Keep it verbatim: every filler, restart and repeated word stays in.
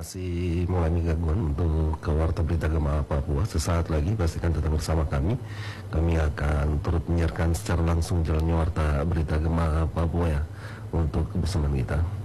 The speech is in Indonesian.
Masih mengalami gangguan untuk ke Warta Berita Gema Papua. Sesaat lagi pastikan tetap bersama kami. Kami akan turut menyiarkan secara langsung jalannya Warta Berita Gema Papua ya untuk kebersamaan kita.